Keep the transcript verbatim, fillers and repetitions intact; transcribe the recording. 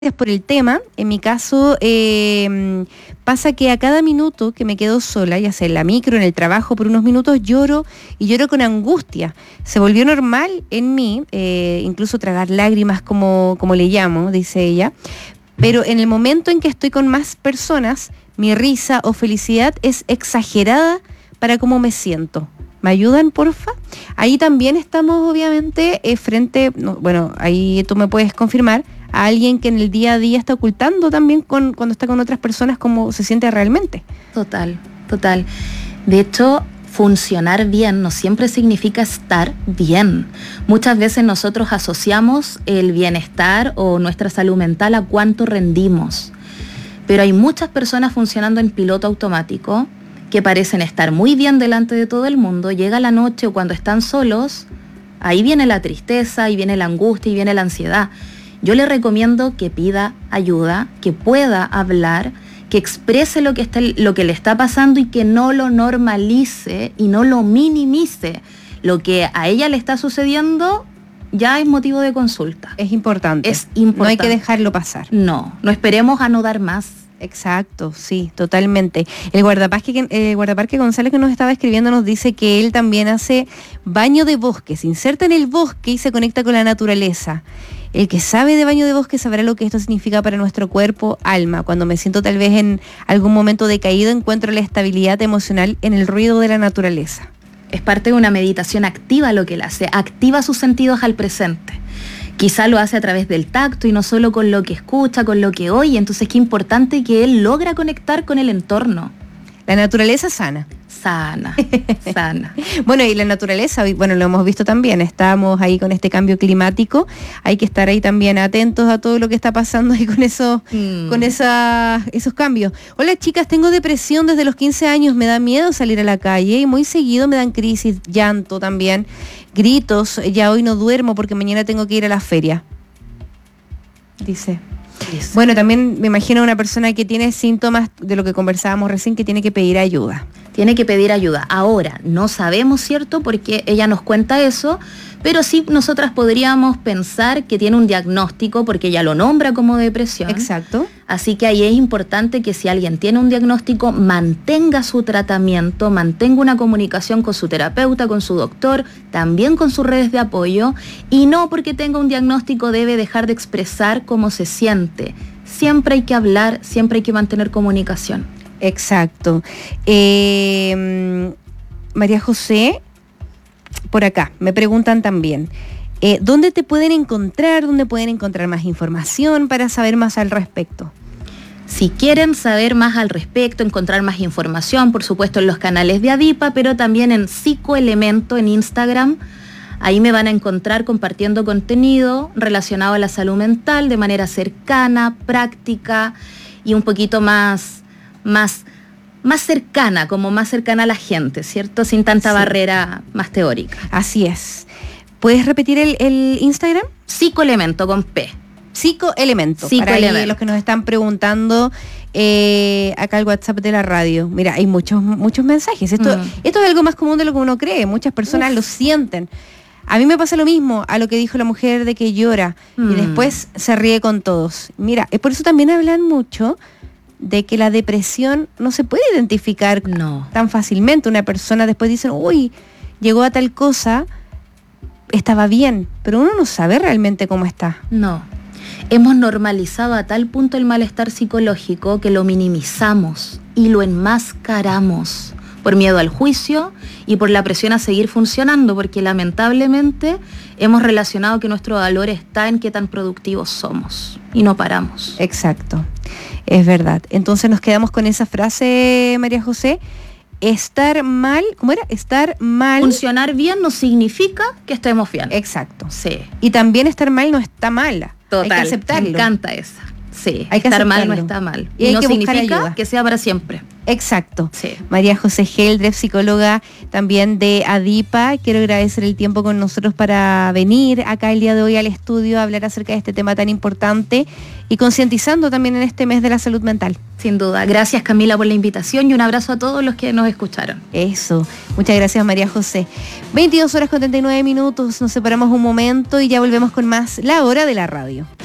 Gracias por el tema. En mi caso, eh, pasa que a cada minuto que me quedo sola, ya sea en la micro, en el trabajo, por unos minutos lloro y lloro con angustia. Se volvió normal en mí, eh, incluso tragar lágrimas, como, como le llamo, dice ella. Pero en el momento en que estoy con más personas, mi risa o felicidad es exagerada para cómo me siento. ¿Me ayudan, porfa? Ahí también estamos, obviamente, eh, frente, no, bueno, ahí tú me puedes confirmar, a alguien que en el día a día está ocultando también con, cuando está con otras personas cómo se siente realmente. Total, total. De hecho, funcionar bien no siempre significa estar bien. Muchas veces nosotros asociamos el bienestar o nuestra salud mental a cuánto rendimos. Pero hay muchas personas funcionando en piloto automático que parecen estar muy bien delante de todo el mundo. Llega la noche o cuando están solos, ahí viene la tristeza, ahí viene la angustia y viene la ansiedad. Yo le recomiendo que pida ayuda, que pueda hablar, que exprese lo que, está, lo que le está pasando y que no lo normalice y no lo minimice. Lo que a ella le está sucediendo ya es motivo de consulta. Es importante. Es importante. No hay que dejarlo pasar. No, no esperemos a no dar más. Exacto, sí, totalmente. El guardaparque, eh, guardaparque González que nos estaba escribiendo nos dice que él también hace baño de bosque, se inserta en el bosque y se conecta con la naturaleza. El que sabe de baño de bosque sabrá lo que esto significa para nuestro cuerpo, alma. Cuando me siento tal vez en algún momento decaído, encuentro la estabilidad emocional en el ruido de la naturaleza. Es parte de una meditación activa lo que él hace, activa sus sentidos al presente. Quizá lo hace a través del tacto y no solo con lo que escucha, con lo que oye. Entonces, qué importante que él logra conectar con el entorno. La naturaleza sana. Sana, sana. Bueno, y la naturaleza, bueno, lo hemos visto también, estamos ahí con este cambio climático, hay que estar ahí también atentos a todo lo que está pasando ahí con esos, mm. con esa, esos cambios. Hola chicas, tengo depresión desde los quince años, me da miedo salir a la calle y muy seguido me dan crisis, llanto también, gritos, ya hoy no duermo porque mañana tengo que ir a la feria. Dice. Eso. Bueno, también me imagino una persona que tiene síntomas de lo que conversábamos recién, que tiene que pedir ayuda. Tiene que pedir ayuda. Ahora, no sabemos, ¿cierto? Porque ella nos cuenta eso, pero sí nosotras podríamos pensar que tiene un diagnóstico porque ella lo nombra como depresión. Exacto. Así que ahí es importante que si alguien tiene un diagnóstico, mantenga su tratamiento, mantenga una comunicación con su terapeuta, con su doctor, también con sus redes de apoyo, y no porque tenga un diagnóstico debe dejar de expresar cómo se siente. Siempre hay que hablar, siempre hay que mantener comunicación. Exacto. Eh, María José, por acá, me preguntan también, eh, ¿dónde te pueden encontrar? ¿Dónde pueden encontrar más información para saber más al respecto? Si quieren saber más al respecto, encontrar más información, por supuesto en los canales de Adipa, pero también en Psicoelemento en Instagram. Ahí me van a encontrar compartiendo contenido relacionado a la salud mental de manera cercana, práctica y un poquito más... Más, más cercana, como más cercana a la gente, ¿cierto? Sin tanta sí. barrera más teórica. Así es. ¿Puedes repetir el, el Instagram? Psicoelemento con P. Psicoelemento. Psicoelemento. Para los que nos están preguntando eh, acá el WhatsApp de la radio. Mira, hay muchos, muchos mensajes. Esto, mm. esto es algo más común de lo que uno cree. Muchas personas Uf. lo sienten. A mí me pasa lo mismo a lo que dijo la mujer de que llora mm. y después se ríe con todos. Mira, es por eso también hablan mucho de que la depresión no se puede identificar no. tan fácilmente. Una persona después dice, uy, llegó a tal cosa, estaba bien, pero uno no sabe realmente cómo está. No. Hemos normalizado a tal punto el malestar psicológico que lo minimizamos y lo enmascaramos por miedo al juicio y por la presión a seguir funcionando, porque lamentablemente hemos relacionado que nuestro valor está en qué tan productivos somos y no paramos. Exacto. Es verdad. Entonces nos quedamos con esa frase, María José. Estar mal, ¿cómo era? Estar mal. Funcionar bien no significa que estemos bien. Exacto. Sí. Y también estar mal no está mala. Total. Hay que aceptarlo. Me encanta esa. Sí. Hay que estar aceptarlo. mal no está mal. Y, y hay no que significa ayuda. que sea para siempre. Exacto. Sí. María José Geldref, psicóloga también de Adipa. Quiero agradecer el tiempo con nosotros para venir acá el día de hoy al estudio a hablar acerca de este tema tan importante y concientizando también en este mes de la salud mental. Sin duda. Gracias, Camila, por la invitación y un abrazo a todos los que nos escucharon. Eso. Muchas gracias, María José. veintidós horas con treinta y nueve minutos. Nos separamos un momento y ya volvemos con más La Hora de la Radio.